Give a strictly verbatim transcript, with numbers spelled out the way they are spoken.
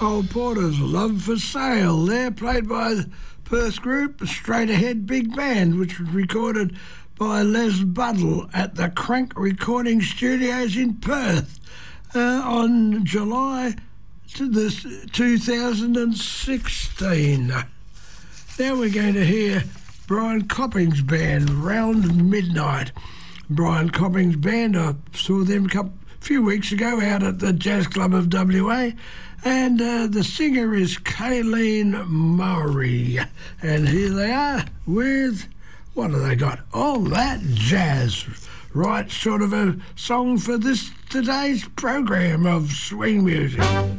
Cole Porter's Love for Sale. They're played by the Perth group, Straight Ahead Big Band, which was recorded by Les Buddle at the Crank Recording Studios in Perth uh, on July to this two thousand sixteen. Now we're going to hear Brian Copping's band, Round Midnight. Brian Copping's band, I saw them a couple, few weeks ago out at the Jazz Club of W A, and uh, the singer is Kayleen Murray. And here they are with, what have they got? All That Jazz. Right sort of a song for this today's program of swing music.